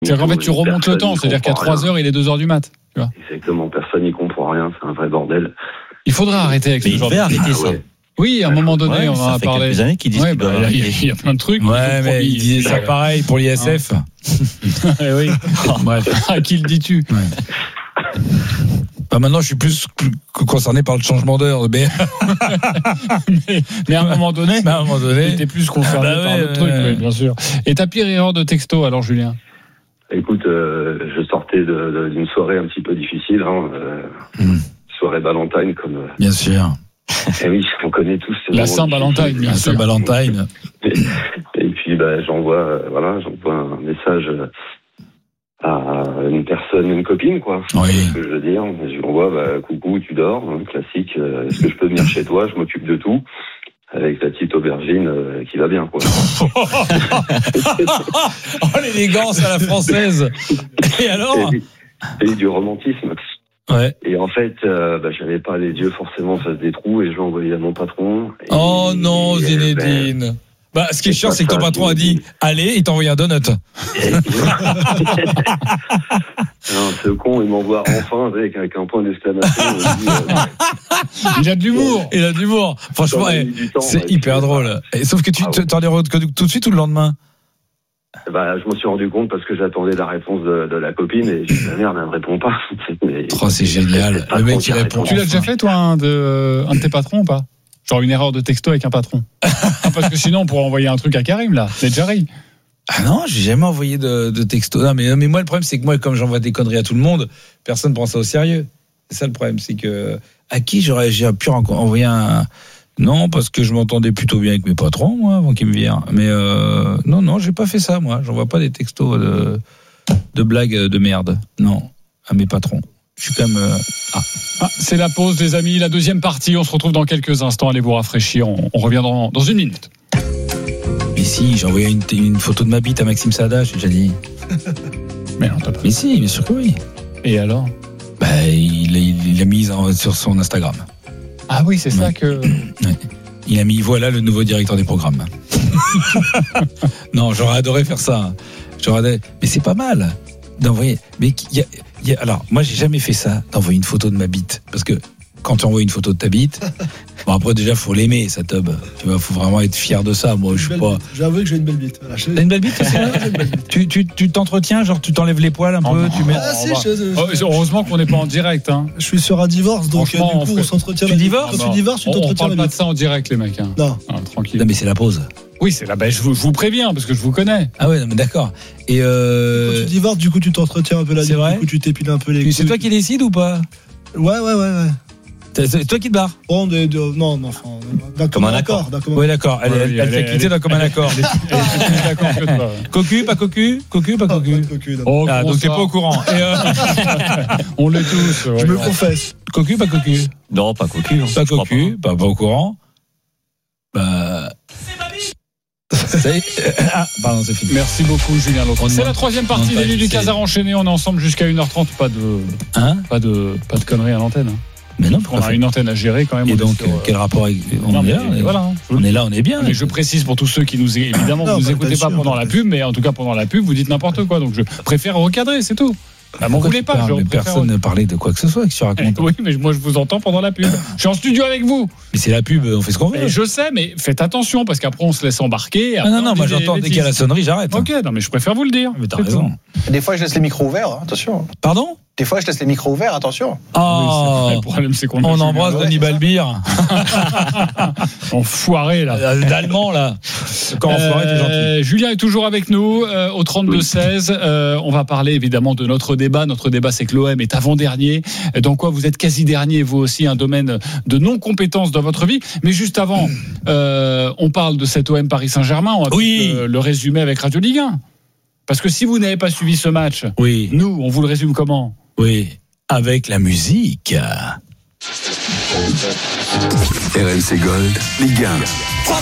C'est-à-dire qu'en fait, tu remontes le temps. C'est-à-dire qu'à 3h, il est 2h du mat. Tu vois. Exactement. Personne n'y comprend rien. C'est un vrai bordel. Il faudra arrêter avec ce genre de choses. arrêter ça. Ouais. Oui, à un moment donné, on en a ça fait parlé. quelques années qu'ils disent qu'il doit arrêter. Il y a plein de trucs. Ouais, mais il disait ça pareil pour l'ISF. Oui. Bref. À qui le dis-tu? Bah maintenant, je suis plus concerné par le changement d'heure. Mais à un moment donné, t'es plus concerné par le truc, oui, bien sûr. Et ta pire erreur de texto, alors, Julien? Écoute, je sortais d'une soirée un petit peu difficile, soirée Valentine, comme. Bien sûr. Eh oui, on connaît tous. La Saint-Valentin. La Saint-Valentin. Et puis, j'envoie un message à une personne, une copine, quoi. Oui. C'est ce que je veux dire. Je lui envoie, coucou, tu dors, classique. Est-ce que je peux venir chez toi? Je m'occupe de tout. Avec la petite aubergine qui va bien, quoi. Oh, l'élégance à la française. Et alors? Et du romantisme. Ouais. Et en fait, j'avais pas les yeux forcément face des trous et je l'ai envoyé à mon patron. Oh non, Zinedine. Ce qui est chiant, c'est que ton patron a dit allez, il t'a envoyé un donut. Non, ce con, il m'envoie enfin avec un point d'exclamation. Il a de l'humour. Il a de l'humour. Franchement, c'est hyper drôle. Sauf que tu t'en es rendu compte tout de suite ou le lendemain? Je m'en suis rendu compte parce que j'attendais la réponse de la copine et j'ai dit merde, elle me répond pas. C'est génial. Le mec il répond. Tu l'as déjà fait toi un de tes patrons ou pas? Genre une erreur de texto avec un patron. Parce que sinon on pourrait envoyer un truc à Karim là. C'est déjà ri. Ah non, j'ai jamais envoyé de texto. Non mais moi le problème c'est que moi comme j'envoie des conneries à tout le monde, personne prend ça au sérieux. C'est ça le problème, c'est que à qui j'ai pu envoyer un. Non, parce que je m'entendais plutôt bien avec mes patrons, moi, avant qu'ils me virent. Mais non, j'ai pas fait ça, moi. J'envoie pas des textos de blagues de merde. Non, à mes patrons. Je suis quand même. C'est la pause, les amis. La deuxième partie. On se retrouve dans quelques instants. Allez vous rafraîchir. On revient dans une minute. Mais si, j'ai envoyé une photo de ma bite à Maxime Sada, j'ai déjà dit. Mais non, t'as pas. Mais si, bien sûr que oui. Et alors? Il l'a mise sur son Instagram. Ah oui, c'est ça que. Ouais. Il a mis voilà le nouveau directeur des programmes. Non, j'aurais adoré faire ça. Mais c'est pas mal d'envoyer. Mais alors, moi, j'ai jamais fait ça d'envoyer une photo de ma bite, parce que quand tu envoies une photo de ta bite, après déjà faut l'aimer, sa tub. Tu vois, faut vraiment être fier de ça. Moi, je suis pas. J'avoue que j'ai une belle bite. Voilà, T'as une belle bite, c'est vrai. Tu t'entretiens, genre tu t'enlèves les poils un peu, tu mets. Heureusement qu'on n'est pas en direct. Hein. Je suis sur un divorce, donc du coup on s'entretient. Tu divorces? Quand tu divorces, tu t'entretiens. On parle pas de ça en direct, les mecs. Hein. Non, tranquille. Non, mais c'est la pause. Oui, c'est là. Je vous préviens parce que je vous connais. Ah ouais, non, mais d'accord. Et quand tu divorces, du coup, tu t'entretiens un peu la vie. C'est vrai. Du coup, tu t'épiles un peu les couilles. C'est toi qui décides ou pas? Ouais. C'est toi qui te barres? Non, enfin, d'un commun accord. Oui, d'accord. Elle t'a quitté d'un commun accord. Elle est plus d'accord que toi. Cocu, pas cocu? Cocu, pas cocu? Donc t'es pas au courant. On l'est tous. Je me confesse. Cocu, pas cocu? Non, pas cocu. Pas cocu, pas au courant. Pardon, c'est fini. Merci beaucoup, Julien Lecomte. C'est la troisième partie des Nuits du Casar enchaîné. On est ensemble jusqu'à 1h30. Pas de conneries à l'antenne. Mais non, on a une antenne à gérer quand même. Et donc, quel rapport avec... On est là, on est bien. Mais je précise pour tous ceux qui nous évidemment vous nous écoutez pas pendant la pub, mais en tout cas pendant la pub vous dites n'importe quoi. Donc je préfère recadrer, c'est tout. M'en voulez pas. Personne ne parlait de quoi que ce soit que tu racontes. Oui, mais moi je vous entends pendant la pub. Je suis en studio avec vous. Mais c'est la pub, on fait ce qu'on veut. Je sais, mais faites attention parce qu'après on se laisse embarquer. Non, moi j'entends dès qu'il y a la sonnerie, j'arrête. Ok, non, mais je préfère vous le dire. Mais t'as raison. Des fois je laisse les micros ouverts, attention. Pardon? Des fois je laisse les micros ouverts, attention. Le problème c'est qu'on embrasse Denis Balbir. Enfoiré là. L'allemand là. Quand enfoiré, t'es gentil. Julien est toujours avec nous au 32-16. On va parler évidemment de notre débat. Notre débat c'est que l'OM est avant-dernier. Dans quoi vous êtes quasi dernier, vous aussi, un domaine de non-compétence dans votre vie. Mais juste avant, on parle de cet OM Paris Saint-Germain. On va le résumer avec Radio Ligue 1. Parce que si vous n'avez pas suivi ce match, nous, on vous le résume comment? Oui, avec la musique. RMC Gold, Ligue 1.